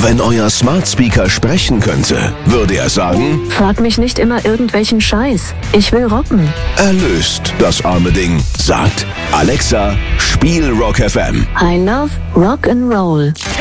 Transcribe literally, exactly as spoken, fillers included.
Wenn euer Smart Speaker sprechen könnte, würde er sagen: Frag mich nicht immer irgendwelchen Scheiß. Ich will rocken. Erlöst das arme Ding. Sagt: Alexa, spiel Rock F M. I love Rock and Roll.